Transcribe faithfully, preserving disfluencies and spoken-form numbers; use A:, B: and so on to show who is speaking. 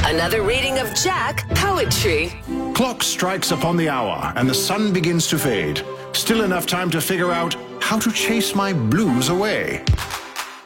A: Another reading of Jack Poetry.
B: Clock strikes upon the hour and the sun begins to fade. Still enough time to figure out how to chase my blues away.